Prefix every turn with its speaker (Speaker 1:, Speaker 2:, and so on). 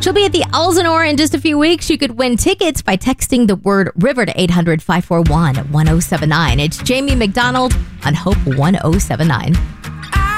Speaker 1: She'll be at the Elsinore in just a few weeks. You could win tickets by texting the word River to 800-541-1079. It's Jamie McDonald on Hope 1079.